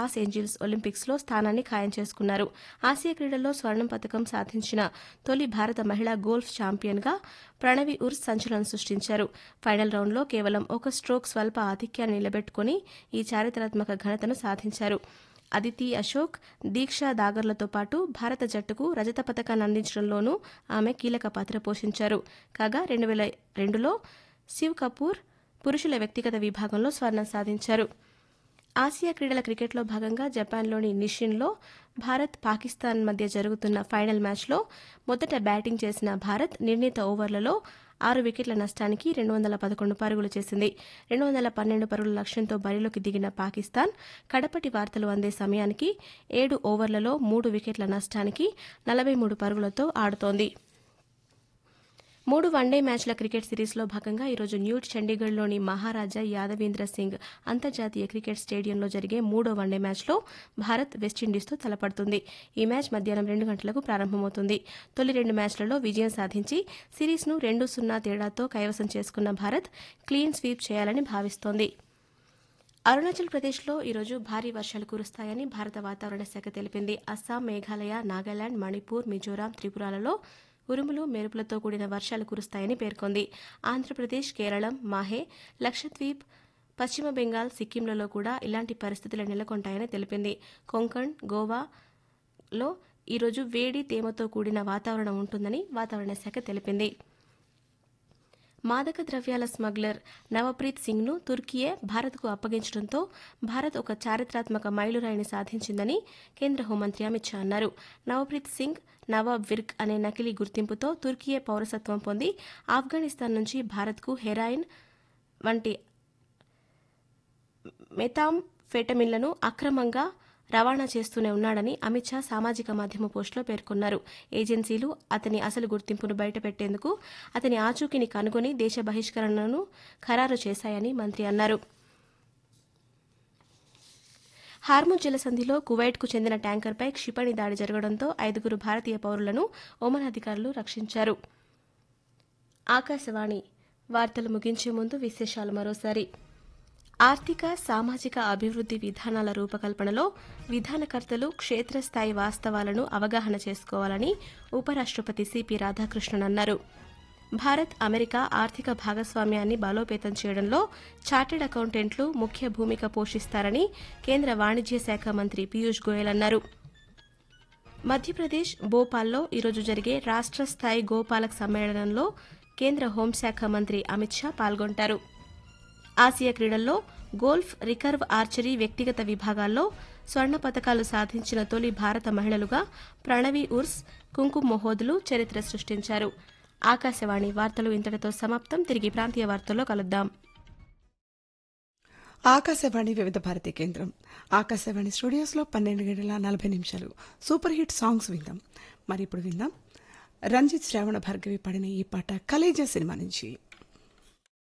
Los Angeles ఒలింపిక్స్లో స్థానాన్ని ఖాయం చేసుకున్నారు. ఆసియా క్రీడల్లో స్వర్ణం పతకం సాధించిన తొలి భారత మహిళా గోల్ఫ్ ఛాంపియన్గా ప్రణవి ఉర్స్ సంచలనం సృష్టించారు. ఫైనల్ రౌండ్లో కేవలం ఒక స్ట్రోక్ స్వల్ప ఆధిక్యాన్ని నిలబెట్టుకుని ఈ చారిత్రాత్మక ఘనతను సాధించారు. అదితి అశోక్, దీక్షా దాగర్లతో పాటు భారత జట్టుకు రజత పతకాన్ని అందించడంలోనూ ఆమె కీలక పాత్ర పోషించారు. కాగా 2002లో శివ్ కపూర్ పురుషుల వ్యక్తిగత విభాగంలో స్వర్ణం సాధించారు. ఆసియా క్రీడల క్రికెట్లో భాగంగా జపాన్లోని నిషిన్లో భారత్ పాకిస్తాన్ మధ్య జరుగుతున్న ఫైనల్ మ్యాచ్లో మొదట బ్యాటింగ్ చేసిన భారత్ నిర్ణీత ఓవర్లలో 6 వికెట్ల నష్టానికి 211 పరుగులు చేసింది. 212 పరుగుల లక్ష్యంతో బరిలోకి దిగిన పాకిస్తాన్ కడపటి వార్తలు అందే సమయానికి 7 ఓవర్లలో 3 వికెట్ల నష్టానికి 43 పరుగులతో ఆడుతోంది. 3 వన్డే మ్యాచ్ల క్రికెట్ సిరీస్లో భాగంగా ఈరోజు న్యూ చండీగఢ్లోని మహారాజా యాదవీంద్ర సింగ్ అంతర్జాతీయ క్రికెట్ స్టేడియంలో జరిగే 3వ వన్డే మ్యాచ్లో భారత్ వెస్టిండీస్తో తలపడుతుంది. ఈ మ్యాచ్ మధ్యాహ్నం 2 గంటలకు ప్రారంభమవుతుంది. తొలి 2 మ్యాచ్లలో విజయం సాధించి సిరీస్ను 2-0 తేడాతో కైవసం చేసుకున్న భారత్ క్లీన్ స్వీప్ చేయాలని భావిస్తోంది. అరుణాచల్ ప్రదేశ్లో ఈరోజు భారీ వర్షాలు కురుస్తాయని భారత వాతావరణ శాఖ తెలిపింది. అస్సాం, మేఘాలయ, నాగాలాండ్, మణిపూర్, మిజోరాం, త్రిపురలలో ఉరుములు, మెరుపులతో కూడిన వర్షాలు కురుస్తాయని పేర్కొంది. ఆంధ్రప్రదేశ్, కేరళం, మాహే, లక్షద్వీప్, పశ్చిమ బెంగాల్, సిక్కింలలో కూడా ఇలాంటి పరిస్థితులు నెలకొంటాయని తెలిపింది. కొంకణ్, గోవాలో ఈరోజు వేడి, తేమతో కూడిన వాతావరణం ఉంటుందని వాతావరణ శాఖ తెలిపింది. మాదక ద్రవ్యాల స్మగ్లర్ నవప్రీత్ సింగ్ను తుర్కియే భారత్కు అప్పగించడంతో భారత్ ఒక చారిత్రాత్మక మైలురాయిని సాధించిందని కేంద్ర హోంమంత్రి అమిత్ షా అన్నారు. నవప్రీత్ సింగ్ నవాబ్ విర్క్ అనే నకిలీ గుర్తింపుతో తుర్కియే పౌరసత్వం పొంది ఆఫ్ఘనిస్తాన్ నుంచి భారత్కు హెరాయిన్ వంటి మెథాంఫెటమిన్లను అక్రమంగా రవాణా చేస్తూనే ఉన్నాడని అమిత్ షా సామాజిక మాధ్యమ పోస్టులో పేర్కొన్నారు. ఏజెన్సీలు అతని అసలు గుర్తింపును బయటపెట్టేందుకు అతని ఆచూకీని కనుగొని దేశ బహిష్కరణను ఖరారు చేశాయని మంత్రి అన్నారు. హార్ముజ్ జలసంధిలో కువైట్కు చెందిన ట్యాంకర్పై క్షిపణి దాడి జరగడంతో 5 భారతీయ పౌరులను ఒమన్ అధికారులు రక్షించారు. ఆకాశవాణి వార్తలు ముగించే ముందు విశేషాలు మరోసారి. ఆర్థిక, సామాజిక అభివృద్ది విధానాల రూపకల్పనలో విధానకర్తలు క్షేత్రస్థాయి వాస్తవాలను అవగాహన చేసుకోవాలని ఉపరాష్టపతి సిపి రాధాకృష్ణన్ అన్నారు. భారత్, అమెరికా ఆర్థిక భాగస్వామ్యాన్ని బలోపేతం చేయడంలో చార్టెడ్ అకౌంటెంట్లు ముఖ్య భూమిక పోషిస్తారని కేంద్ర వాణిజ్య శాఖ మంత్రి పీయూష్ గోయల్ అన్నారు. మధ్యప్రదేశ్ భోపాల్లో ఈరోజు జరిగే రాష్ట్ర స్థాయి గోపాలక్ సమ్మేళనంలో కేంద్ర హోంశాఖ మంత్రి అమిత్ షా పాల్గొంటారు. ఆసియా క్రీడల్లో గోల్ఫ్, రికర్వ్ ఆర్చరీ వ్యక్తిగత విభాగాల్లో స్వర్ణ పతకాలు సాధించిన తొలి భారత మహిళలుగా ప్రణవి ఉర్స్, కుంకుమ్ మొహోద్లు చరిత్ర సృష్టించారు. ఆకాశవాణి వార్తలు ఇంతటితో సమాప్తం. తిరిగి ప్రాంతీయ వార్తల్లో కలుద్దాం. ఆకాశవాణి వివిధ భారతి కేంద్రం. ఆకాశవాణి స్టూడియోస్లో 12:40 సూపర్ హిట్ సాంగ్స్ విందాం. మరి ఇప్పుడు విందాం రంజిత్ శ్రావణ భార్గవి పాడిన ఈ పాట కలేజా సినిమా నుంచి.